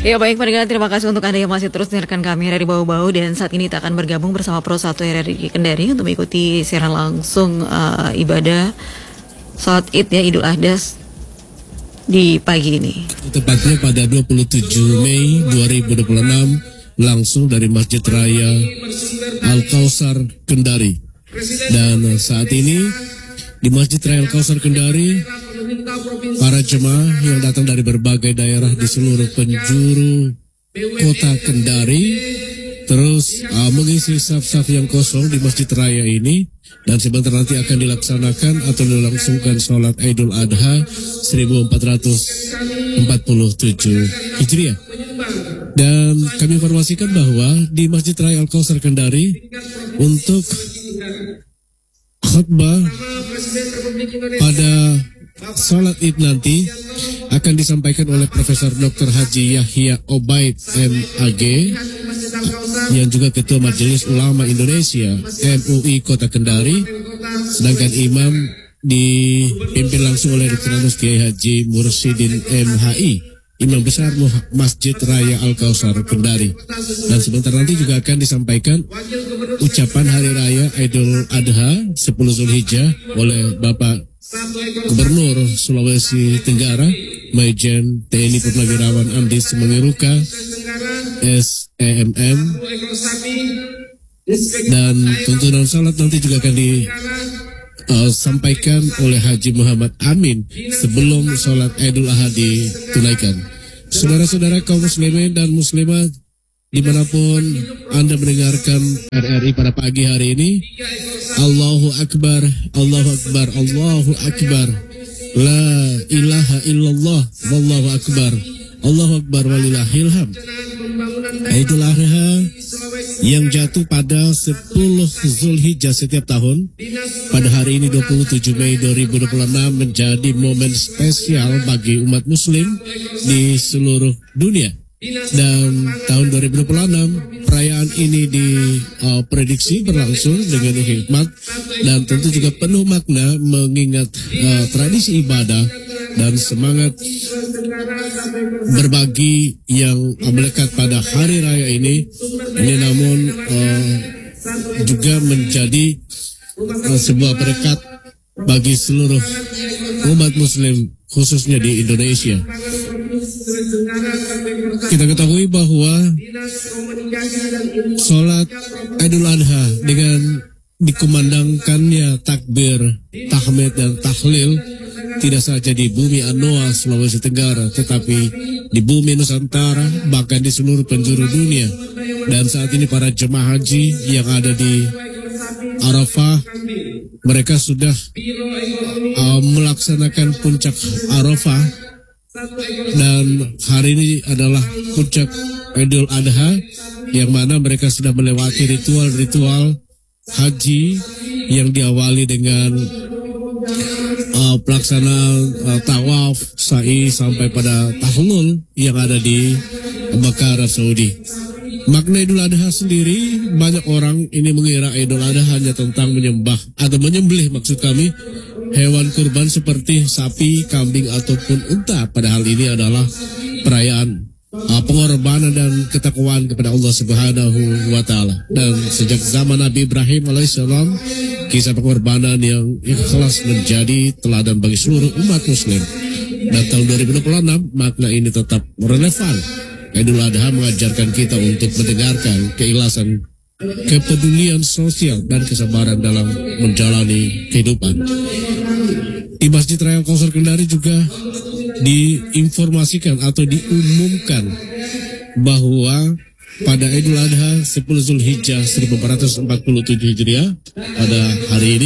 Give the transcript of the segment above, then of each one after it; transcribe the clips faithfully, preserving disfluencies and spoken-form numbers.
Ya baik pendengar, terima kasih untuk Anda yang masih terus mendengarkan kami dari Bau-Bau. Dan saat ini kita akan bergabung bersama Pro satu R R I Kendari untuk mengikuti siaran langsung uh, ibadah salat Id ya, Idul Adha di pagi ini. Tepatnya pada dua puluh tujuh Mei dua ribu dua puluh enam langsung dari Masjid Raya Al-Kausar Kendari. Dan saat ini di Masjid Raya Al-Kausar Kendari, para jemaah yang datang dari berbagai daerah di seluruh penjuru kota Kendari terus uh, mengisi saf-saf yang kosong di Masjid Raya ini, dan sebentar nanti akan dilaksanakan atau dilangsungkan sholat Idul Adha seribu empat ratus empat puluh tujuh Hijriah. Dan kami informasikan bahwa di Masjid Raya Al-Kausar Kendari untuk khutbah pada sholat Id nanti akan disampaikan oleh Profesor Doktor Haji Yahya Obaid M A G yang juga Ketua Majelis Ulama Indonesia M U I Kota Kendari, sedangkan imam dipimpin langsung oleh Doktor Kiai Haji Mursyidin M H I, Imam Besar Masjid Raya Al-Kausar Kendari. Dan sebentar nanti juga akan disampaikan ucapan Hari Raya Idul Adha sepuluh Zulhijjah oleh Bapak Gubernur Sulawesi Tenggara Majen T N I Purnawirawan Andi Semengeruka S E M M. Dan tuntunan salat nanti juga akan disampaikan uh, oleh Haji Muhammad Amin sebelum sholat Idul Adha ditunaikan. Saudara-saudara kaum muslimin dan muslimat dimanapun Anda mendengarkan R R I pada pagi hari ini, Allahu Akbar, Allahu Akbar, Allahu Akbar, La ilaha illallah, Wallahu Akbar, Allahu Akbar walillahil hamd. Idul Adha yang jatuh pada sepuluh Zulhijjah setiap tahun pada hari ini dua puluh tujuh Mei dua ribu dua puluh enam menjadi momen spesial bagi umat muslim di seluruh dunia. Dan tahun dua ribu dua puluh enam perayaan ini diprediksi uh, berlangsung dengan hikmat dan tentu juga penuh makna mengingat uh, tradisi ibadah dan semangat berbagi yang melekat pada hari raya ini. Ini namun uh, juga menjadi uh, sebuah berkat bagi seluruh umat muslim khususnya di Indonesia. Kita ketahui bahwa sholat Idul Adha dengan dikumandangkannya takbir, tahmid dan tahlil tidak saja di bumi Anoa Sulawesi Tenggara, tetapi di bumi Nusantara, bahkan di seluruh penjuru dunia. Dan saat ini para jemaah haji yang ada di Arafah, mereka sudah uh, melaksanakan puncak Arafah, dan hari ini adalah puncak Idul Adha yang mana mereka sudah melewati ritual-ritual haji yang diawali dengan uh, pelaksanaan uh, tawaf, sa'i sampai pada tahlul yang ada di Mekah, Arab Saudi. Makna Idul Adha sendiri, banyak orang ini mengira Idul Adha hanya tentang menyembah atau menyembelih, maksud kami hewan kurban seperti sapi, kambing ataupun unta. Padahal ini adalah perayaan uh, pengorbanan dan ketakwaan kepada Allah Subhanahu wa taala. Dan sejak zaman Nabi Ibrahim alaihissalam, kisah pengorbanan yang ikhlas menjadi teladan bagi seluruh umat muslim. Dan tahun dua ribu dua puluh enam makna ini tetap relevan. Idul Adha mengajarkan kita untuk mendengarkan keikhlasan, kepedulian sosial dan kesabaran dalam menjalani kehidupan. Di Masjid Raya Al-Kausar Kendari juga diinformasikan atau diumumkan bahwa pada Idul Adha sepuluh Zulhijjah seribu empat ratus empat puluh tujuh Hijriah pada hari ini,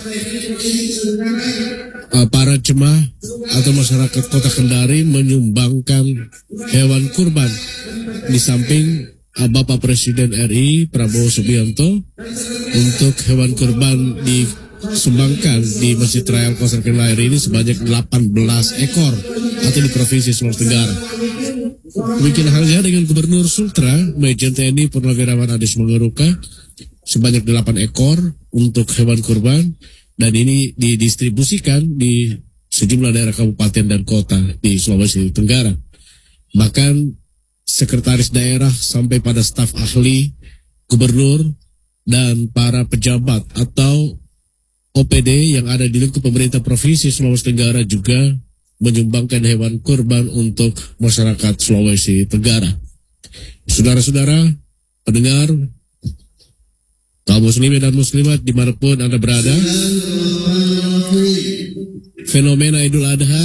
para jemaah atau masyarakat Kota Kendari menyumbangkan hewan kurban di samping Bapak Presiden R I Prabowo Subianto untuk hewan kurban disumbangkan di Masjid Raya Al-Kausar Kendari ini sebanyak delapan belas ekor atau di Provinsi Sulawesi Tenggara. Demikian halnya dengan Gubernur Sultra Majen T N I Purnawirawan Adi Semengeruka sebanyak delapan ekor untuk hewan kurban, dan ini didistribusikan di sejumlah daerah kabupaten dan kota di Sulawesi Tenggara. Bahkan sekretaris daerah sampai pada staf ahli, gubernur, dan para pejabat atau O P D yang ada di lingkup pemerintah Provinsi Sulawesi Tenggara juga menyumbangkan hewan kurban untuk masyarakat Sulawesi Tenggara. Saudara-saudara, pendengar, kaum muslimin dan muslimat dimanapun Anda berada, fenomena Idul Adha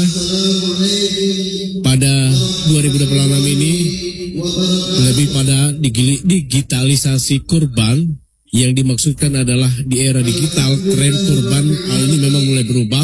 pada dua ribu dua puluh enam ini lebih pada digitalisasi kurban. Yang dimaksudkan adalah di era digital, tren kurban hal ini memang mulai berubah,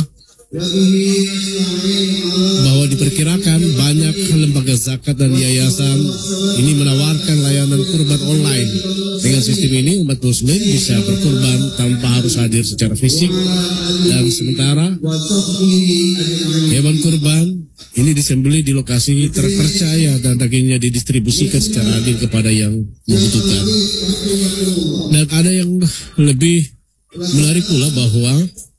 bahwa diperkirakan banyak lembaga zakat dan yayasan ini menawarkan layanan kurban online. Dengan sistem ini umat muslim bisa berkurban tanpa harus hadir secara fisik, dan sementara hewan kurban ini disembelih di lokasi terpercaya dan dagingnya didistribusikan secara adil kepada yang membutuhkan. Dan ada yang lebih menarik pula bahwa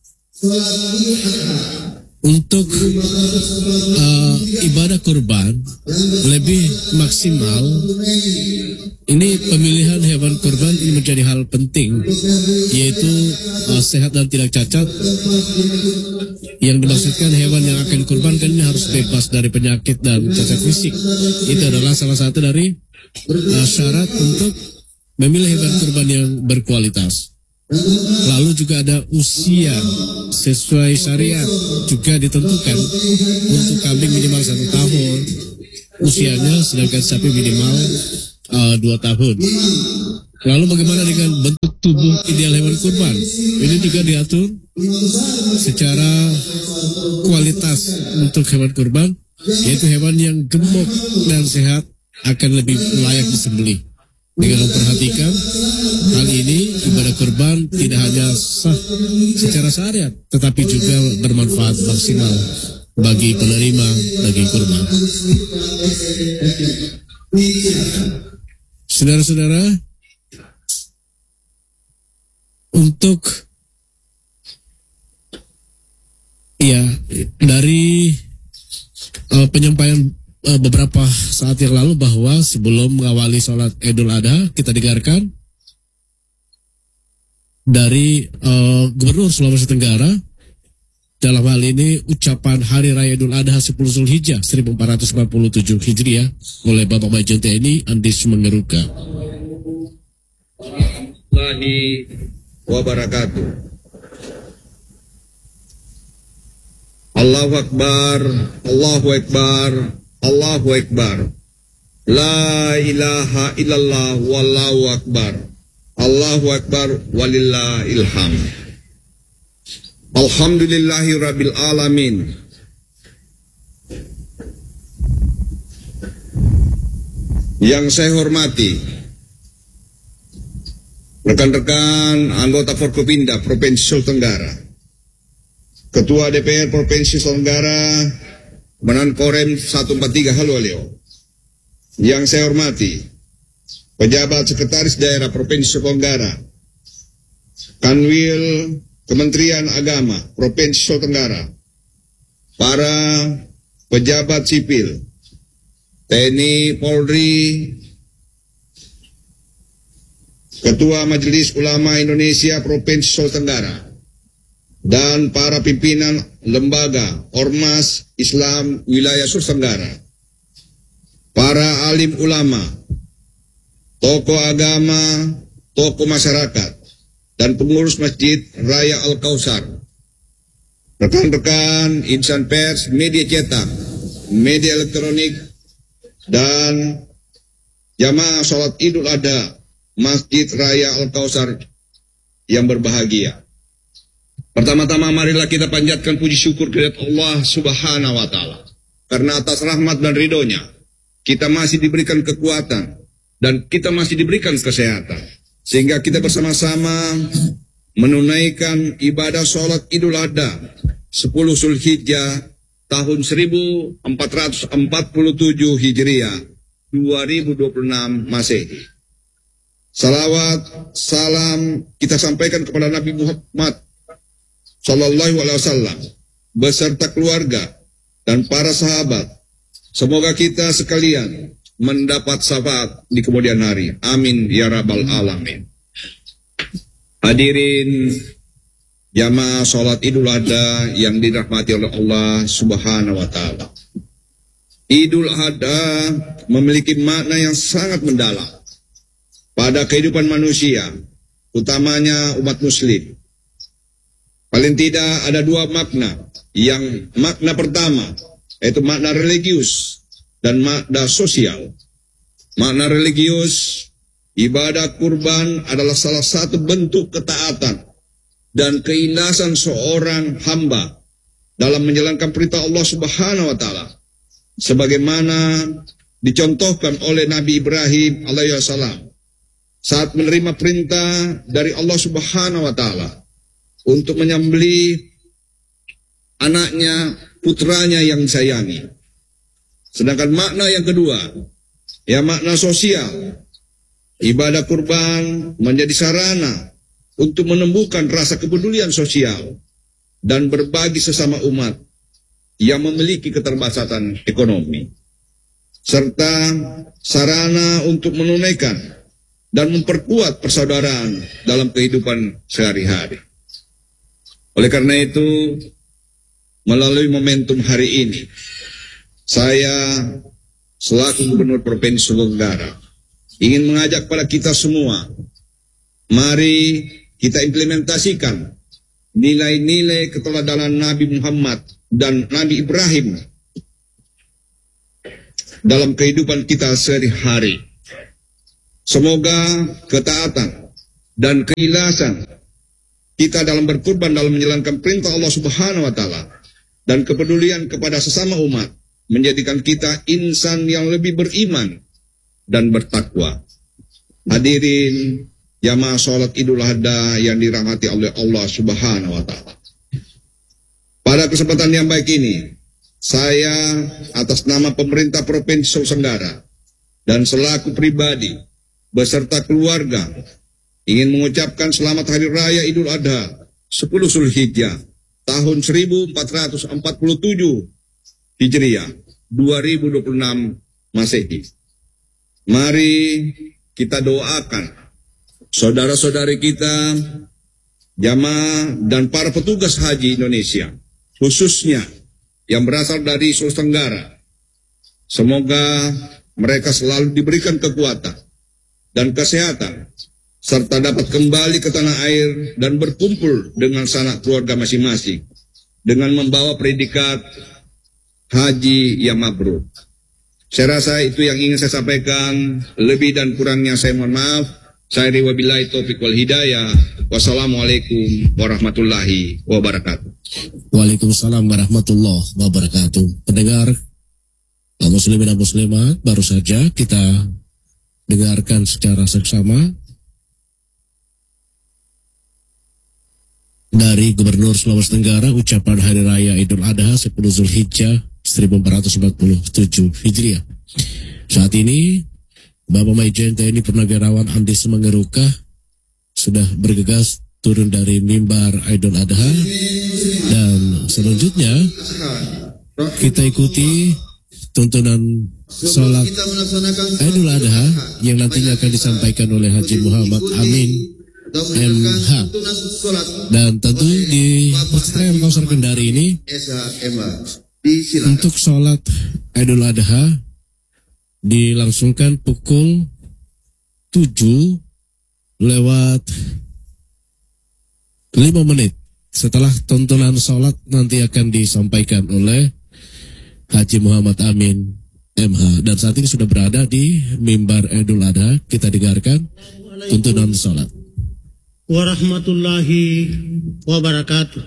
untuk uh, ibadah kurban lebih maksimal, ini pemilihan hewan kurban ini menjadi hal penting, yaitu uh, sehat dan tidak cacat. Yang dimaksudkan hewan yang akan kurbankan ini harus bebas dari penyakit dan cacat fisik. Itu adalah salah satu dari uh, syarat untuk memilih hewan kurban yang berkualitas. Lalu juga ada usia sesuai syariat juga ditentukan. Untuk kambing minimal satu tahun usianya, sedangkan sapi minimal uh, dua tahun. Lalu bagaimana dengan bentuk tubuh ideal hewan kurban? Ini juga diatur secara kualitas untuk hewan kurban, yaitu hewan yang gemuk dan sehat akan lebih layak disembelih. Dengan memperhatikan hal ini, ibadah kurban tidak hanya sah secara syariat, tetapi juga bermanfaat maksimal bagi penerima daging kurban. Saudara-saudara, untuk ya dari uh, penyampaian beberapa saat yang lalu bahwa sebelum mengawali sholat Idul Adha, kita dengarkan dari uh, Gubernur Sulawesi Tenggara, dalam hal ini ucapan Hari Raya Idul Adha sepuluh Zulhijjah seribu empat ratus empat puluh tujuh Hijriah oleh Bapak Majen T N I Andis Mengeruka. Warahmatullahi wabarakatuh. Allahu Akbar, Allahu Akbar, Allahu Akbar. La ilaha illallah wallahu akbar. Allahu akbar walillahil hamd. Alhamdulillahi rabbil alamin. Yang saya hormati rekan-rekan anggota Forkopimda Provinsi Sulawesi Tenggara, Ketua D P R Provinsi Sulawesi Tenggara, Menan Korem seratus empat puluh tiga Haluoleo. Yang saya hormati pejabat Sekretaris Daerah Provinsi Sulawesi Tenggara, Kanwil Kementerian Agama Provinsi Sulawesi Tenggara, para pejabat sipil T N I, Polri, Ketua Majelis Ulama Indonesia Provinsi Sulawesi Tenggara, dan para pimpinan lembaga Ormas Islam wilayah Sulawesi Tenggara, para alim ulama, tokoh agama, tokoh masyarakat, dan pengurus Masjid Raya Al-Kausar, rekan-rekan insan pers, media cetak, media elektronik, dan jamaah sholat Idul Adha Masjid Raya Al-Kausar yang berbahagia. Pertama-tama marilah kita panjatkan puji syukur kepada Allah Subhanahu wa Ta'ala, karena atas rahmat dan ridhonya kita masih diberikan kekuatan dan kita masih diberikan kesehatan, sehingga kita bersama-sama menunaikan ibadah sholat Idul Adha sepuluh Zulhijjah tahun seribu empat ratus empat puluh tujuh Hijriah dua ribu dua puluh enam Masehi. Salawat, salam kita sampaikan kepada Nabi Muhammad Sallallahu Alaihi Wasallam beserta keluarga dan para sahabat. Semoga kita sekalian mendapat syafaat di kemudian hari. Amin ya rabbal alamin. Hadirin jamaah sholat Idul Adha yang dirahmati oleh Allah Subhanahu wa taala. Idul Adha memiliki makna yang sangat mendalam pada kehidupan manusia, utamanya umat muslim. Paling tidak ada dua makna. Yang makna pertama yaitu makna religius dan makna sosial. Makna religius, ibadah kurban adalah salah satu bentuk ketaatan dan keikhlasan seorang hamba dalam menjalankan perintah Allah Subhanahu wa taala, sebagaimana dicontohkan oleh Nabi Ibrahim alaihissalam saat menerima perintah dari Allah Subhanahu wa taala untuk menyembelih anaknya, putranya yang disayangi. Sedangkan makna yang kedua, ya makna sosial. Ibadah kurban menjadi sarana untuk menumbuhkan rasa kepedulian sosial dan berbagi sesama umat yang memiliki keterbatasan ekonomi, serta sarana untuk menunaikan dan memperkuat persaudaraan dalam kehidupan sehari-hari. Oleh karena itu, melalui momentum hari ini, saya selaku Gubernur Provinsi Sulawesi Tenggara ingin mengajak pada kita semua, mari kita implementasikan nilai-nilai keteladanan Nabi Muhammad dan Nabi Ibrahim dalam kehidupan kita sehari-hari. Semoga ketaatan dan keikhlasan kita dalam berkurban dalam menjalankan perintah Allah Subhanahu wa taala dan kepedulian kepada sesama umat menjadikan kita insan yang lebih beriman dan bertakwa. Hadirin jamaah sholat Idul Adha yang dirahmati oleh Allah Subhanahu wa taala. Pada kesempatan yang baik ini, saya atas nama pemerintah Provinsi Sulawesi Tenggara dan selaku pribadi beserta keluarga ingin mengucapkan selamat Hari Raya Idul Adha sepuluh Zulhijjah tahun seribu empat ratus empat puluh tujuh Hijriah dua ribu dua puluh enam Masehi. Mari kita doakan saudara-saudari kita, jamaah dan para petugas haji Indonesia, khususnya yang berasal dari Sulawesi Tenggara. Semoga mereka selalu diberikan kekuatan dan kesehatan, serta dapat kembali ke tanah air dan berkumpul dengan sanak keluarga masing-masing dengan membawa predikat haji yang mabrur. Saya rasa itu yang ingin saya sampaikan. Lebih dan kurangnya saya mohon maaf. Saya wabillahi taufiq wal hidayah. Wassalamualaikum warahmatullahi wabarakatuh. Waalaikumsalam warahmatullahi wabarakatuh. Pendengar, kaum muslimin dan muslimat, baru saja kita dengarkan secara seksama dari Gubernur Sulawesi Tenggara ucapan Hari Raya Idul Adha sepuluh Zulhijjah seribu empat ratus empat puluh tujuh Hijriah. Saat ini Bapak Majen T N I Purnawirawan Andi Semangeruka sudah bergegas turun dari mimbar Idul Adha, dan selanjutnya kita ikuti tuntunan sholat Idul Adha yang nantinya akan disampaikan oleh Haji Muhammad Amin M H. Dan tentu di Pesantren Kausar Kendari ini untuk sholat Idul Adha dilangsungkan pukul tujuh lewat lima menit. Setelah tuntunan sholat nanti akan disampaikan oleh Haji Muhammad Amin M H. Dan saat ini sudah berada di mimbar Idul Adha. Kita dengarkan tuntunan sholat. Warahmatullahi wabarakatuh.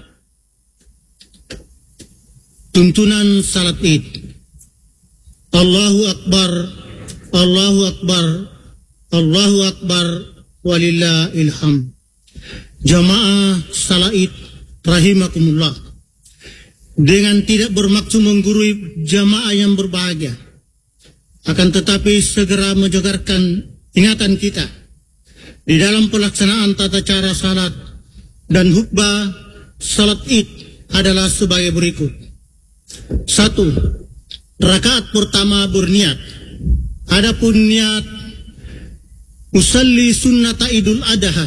Tuntunan salat Id. Allahu Akbar, Allahu Akbar, Allahu Akbar, walillahil hamd. Jamaah salat Id rahimakumullah. Dengan tidak bermaksud menggurui jamaah yang berbahagia, akan tetapi segera menjagarkan ingatan kita di dalam pelaksanaan tata cara salat dan khutbah salat Id adalah sebagai berikut. Satu, rakaat pertama berniat Adapun niat usalli sunnata idul adha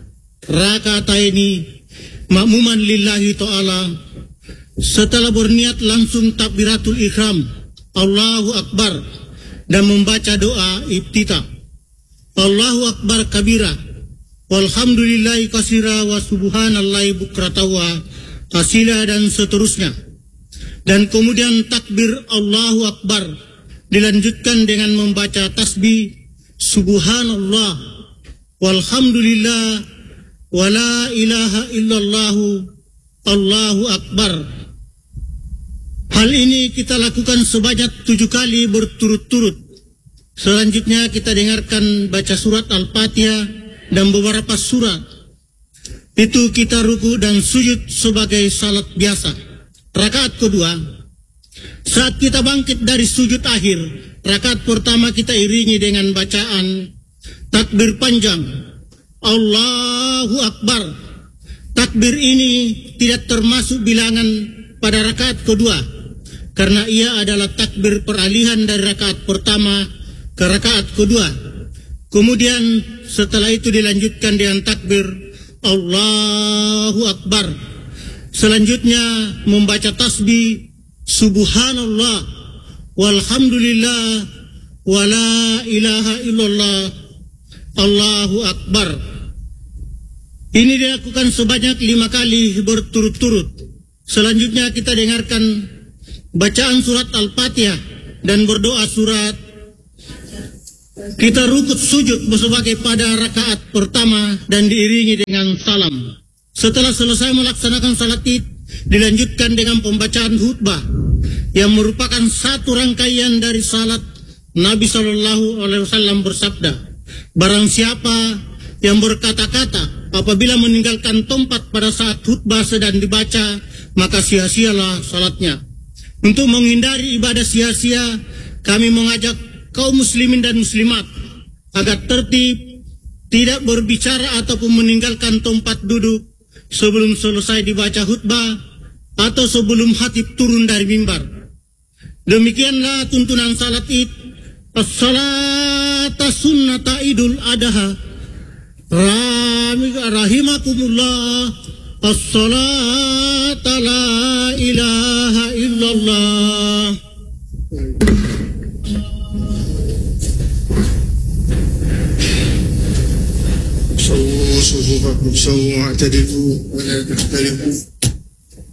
rakataini makmuman lillahi ta'ala, setelah berniat langsung takbiratul ihram Allahu Akbar dan membaca doa iftitah Allahu Akbar kabira walhamdulillahi kasira wa subhanallahi bukrata wa asila dan seterusnya, dan kemudian takbir Allahu Akbar dilanjutkan dengan membaca tasbih subhanallah walhamdulillah wa la ilaha illallah Allahu Akbar. Hal ini kita lakukan sebanyak tujuh kali berturut-turut. Selanjutnya kita dengarkan baca surat Al-Fatihah dan beberapa surat. Itu kita ruku dan sujud sebagai salat biasa. Rakaat kedua, saat kita bangkit dari sujud akhir, rakaat pertama kita iringi dengan bacaan takbir panjang Allahu Akbar. Takbir ini tidak termasuk bilangan pada rakaat kedua, karena ia adalah takbir peralihan dari rakaat pertama ke rakaat kedua. Kemudian setelah itu dilanjutkan dengan takbir Allahu Akbar. Selanjutnya membaca tasbih subhanallah walhamdulillah wa la ilaha illallah Allahu Akbar. Ini dilakukan sebanyak lima kali berturut-turut. Selanjutnya kita dengarkan bacaan surat Al-Fatihah dan berdoa surat. Kita rukuk sujud sebagai pada rakaat pertama dan diiringi dengan salam. Setelah selesai melaksanakan salat Id, dilanjutkan dengan pembacaan khutbah yang merupakan satu rangkaian dari salat. Nabi Shallallahu Alaihi Wasallam bersabda, barang siapa yang berkata-kata apabila meninggalkan tempat pada saat khutbah sedang dibaca, maka sia-sialah salatnya. Untuk menghindari ibadah sia-sia, kami mengajak kaum muslimin dan muslimat agar tertib, tidak berbicara ataupun meninggalkan tempat duduk sebelum selesai dibaca khutbah atau sebelum khatib turun dari mimbar. Demikianlah tuntunan salat Id. As-salata sunnata idul adha rahimakumullah. As-salata la ilaha illallah. صووا صفوفكم سووا واعتدلوا ولا تختلفوا